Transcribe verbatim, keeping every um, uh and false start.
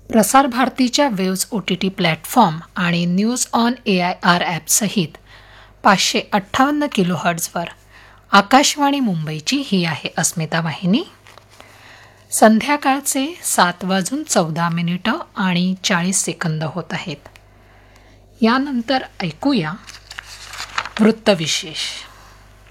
प्रसार भारतीच्या waves O T T platform आणि news on A I R ॲपसहित पाचशे अठ्ठावन्न किलो हर्ट्झवर आकाशवाणी मुंबईची ही आहे अस्मिता वाहिनी. संध्याकाळचे सात वाजून चौदा मिनिटं आणि चाळीस सेकंद होत आहेत. यानंतर ऐकूया वृत्तविशेष.